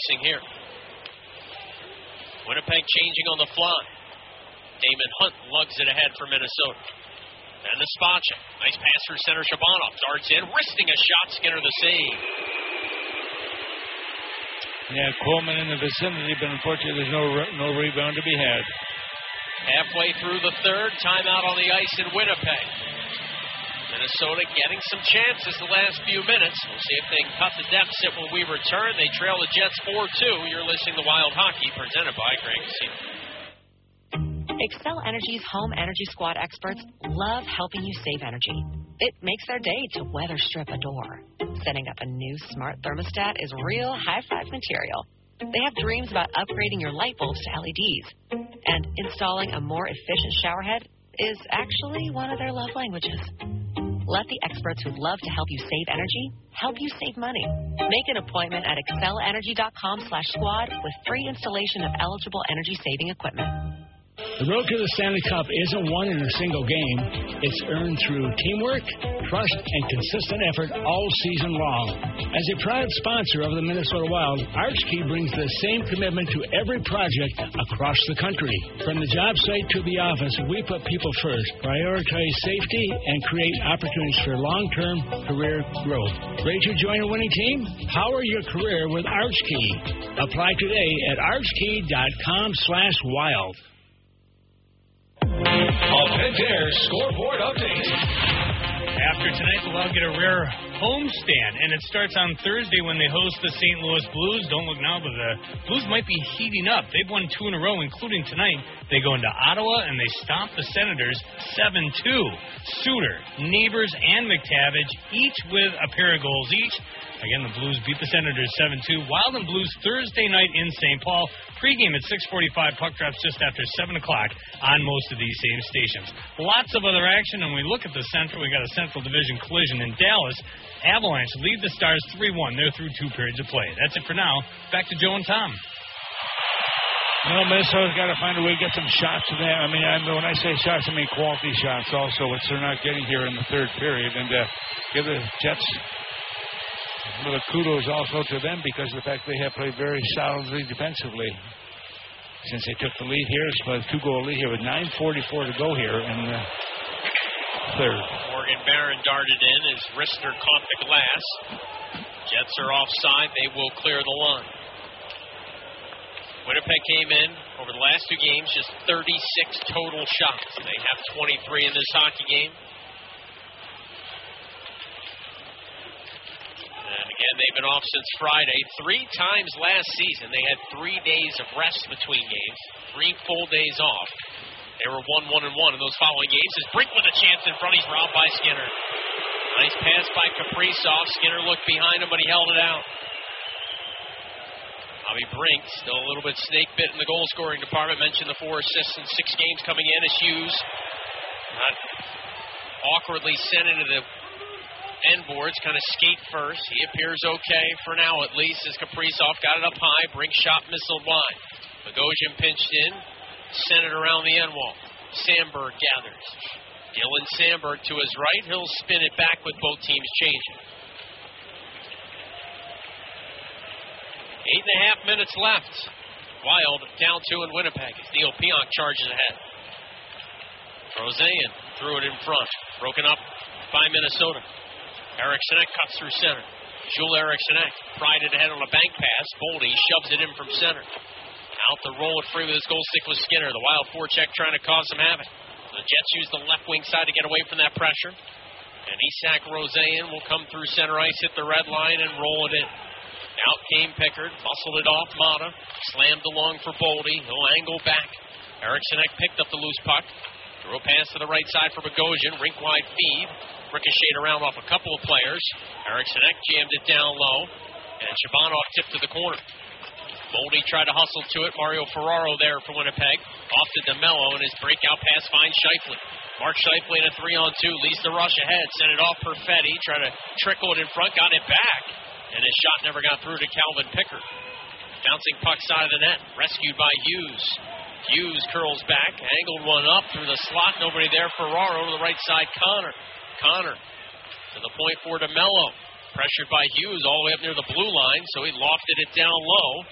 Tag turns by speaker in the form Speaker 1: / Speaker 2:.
Speaker 1: icing here. Winnipeg changing on the fly. Damon Hunt lugs it ahead for Minnesota. And the Spacek. Nice pass through center. Shabanov darts in, wristing a shot. Skinner the save.
Speaker 2: Yeah, Coleman in the vicinity, but unfortunately there's no rebound to be had.
Speaker 1: Halfway through the third, timeout on the ice in Winnipeg. Minnesota getting some chances the last few minutes. We'll see if they can cut the deficit when we return. They trail the Jets 4-2. You're listening to Wild Hockey, presented by Greg Casino.
Speaker 3: Xcel Energy's Home Energy Squad experts love helping you save energy. It makes their day to weather strip a door. Setting up a new smart thermostat is real high-five material. They have dreams about upgrading your light bulbs to LEDs. And installing a more efficient showerhead is actually one of their love languages. Let the experts who love to help you save energy help you save money. Make an appointment at XcelEnergy.com/squad with free installation of eligible energy-saving equipment.
Speaker 4: The road to the Stanley Cup isn't won in a single game. It's earned through teamwork, trust, and consistent effort all season long. As a proud sponsor of the Minnesota Wild, Archkey brings the same commitment to every project across the country. From the job site to the office, we put people first, prioritize safety, and create opportunities for long-term career growth. Ready to join a winning team? Power your career with Archkey. Apply today at archkey.com/wild.
Speaker 5: A Pentair scoreboard update.
Speaker 6: After tonight, the Wild get a rare homestand, and it starts on Thursday when they host the St. Louis Blues. Don't look now, but the Blues might be heating up. They've won 2 in a row, including tonight. They go into Ottawa, and they stomp the Senators 7-2. Suter, Neighbors, and McTavish, each with a pair of goals each. Again, the Blues beat the Senators 7-2. Wild and Blues Thursday night in St. Paul. Pregame at 6:45. Puck drops just after 7 o'clock on most of these same stations. Lots of other action, and we look at the Central. We got a Central Division collision in Dallas. Avalanche lead the Stars 3-1. They're through 2 periods of play. That's it for now. Back to Joe and Tom.
Speaker 2: Well, Minnesota's got to find a way to get some shots in there. I mean, when I say shots, I mean quality shots also, which they're not getting here in the third period. And give the Jets a little kudos also to them because of the fact they have played very solidly defensively since they took the lead here. It's a 2-goal lead here with 9:44 to go here in the third.
Speaker 1: Morgan Barron darted in as Rister caught the glass. Jets are offside. They will clear the line. Winnipeg came in over the last 2 games, just 36 total shots. They have 23 in this hockey game. And again, they've been off since Friday. 3 times last season, they had 3 days of rest between games, 3 full days off. They were 1-1-1 in those following games. As Brink with a chance in front, he's robbed by Skinner. Nice pass by Kaprizov. Skinner looked behind him, but he held it out. Bobby Brink still a little bit snake bit in the goal scoring department. Mentioned the 4 assists in 6 games coming in as Hughes got awkwardly sent into the end boards, kind of skate first. He appears okay for now, at least, as Kaprizov got it up high. Brink shot missiled wide. Bogosian pinched in, sent it around the end wall. Sandberg gathers. Dylan Sandberg to his right. He'll spin it back with both teams changing. 8.5 minutes left. Wild down 2 in Winnipeg as Neil Pionk charges ahead. Roseanne threw it in front. Broken up by Minnesota. Eriksson cuts through center. Joel Eriksson pried it ahead on a bank pass. Boldy shoves it in from center. Out to roll it free with his goal stick with Skinner. The Wild forecheck trying to cause some havoc. The Jets use the left wing side to get away from that pressure. And Isak Roseanne will come through center ice, hit the red line, and roll it in. Out came Pickard, muscled it off Mata, slammed along for Boldy. He'll angle back. Eriksson picked up the loose puck. Threw a pass to the right side for Bogosian. Rink-wide feed. Ricocheted around off a couple of players. Eriksson jammed it down low. And Shabanov tipped to the corner. Boldy tried to hustle to it. Mario Ferraro there for Winnipeg. Off to DeMello, and his breakout pass finds Scheifele. Mark Scheifele in a 3-on-2. Leads the rush ahead. Sent it off Perfetti. Tried to trickle it in front. Got it back. And his shot never got through to Calvin Pickard. Bouncing puck side of the net. Rescued by Hughes. Hughes curls back. Angled one up through the slot. Nobody there. Ferraro to the right side. Connor to the point for DeMello. Pressured by Hughes all the way up near the blue line, so he lofted it down low.